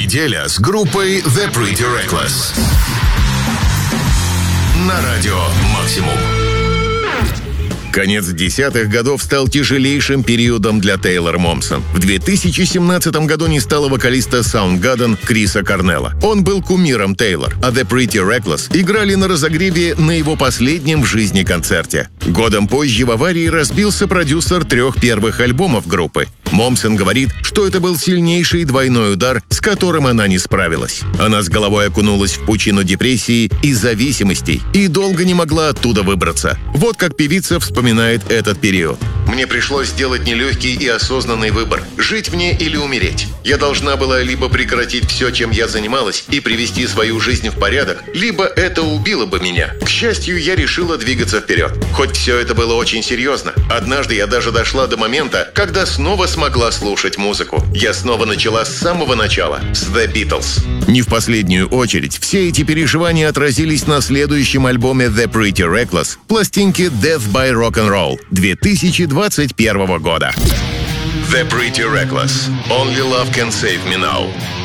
Неделя с группой The Pretty Reckless на радио «Максимум». Конец десятых годов стал тяжелейшим периодом для Тейлор Момсон. В 2017 году не стало вокалиста Soundgarden Криса Корнелла. Он был кумиром Тейлор, а The Pretty Reckless играли на разогреве на его последнем в жизни концерте. Годом позже в аварии разбился продюсер 3 первых альбомов группы. Момсон говорит, что это был сильнейший двойной удар, с которым она не справилась. Она с головой окунулась в пучину депрессии и зависимостей и долго не могла оттуда выбраться. Вот как певица вспоминает этот период. «Мне пришлось сделать нелегкий и осознанный выбор – жить мне или умереть. Я должна была либо прекратить все, чем я занималась, и привести свою жизнь в порядок, либо это убило бы меня. К счастью, я решила двигаться вперед. Хоть все это было очень серьезно. Однажды я даже дошла до момента, когда снова смогла слушать музыку. Я снова начала с самого начала, с The Beatles». Не в последнюю очередь, все эти переживания отразились на следующем альбоме The Pretty Reckless, пластинке Death by Rock'n'Roll 2021 года. The Pretty Reckless. Only Love Can Save Me Now.